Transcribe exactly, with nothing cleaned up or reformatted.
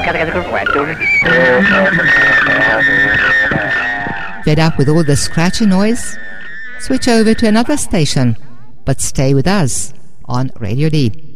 Fed up with all the scratchy noise? Switch over to another station, but stay with us on Radio D.